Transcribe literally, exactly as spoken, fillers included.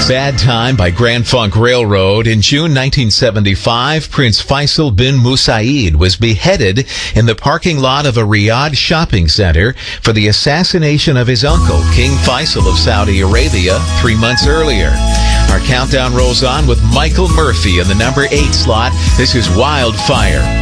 Bad Time by Grand Funk Railroad. In June nineteen seventy-five, Prince Faisal bin Musaid was beheaded in the parking lot of a Riyadh shopping center for the assassination of his uncle, King Faisal of Saudi Arabia, three months earlier. Our countdown rolls on with Michael Murphy in the number eight slot. This is Wildfire.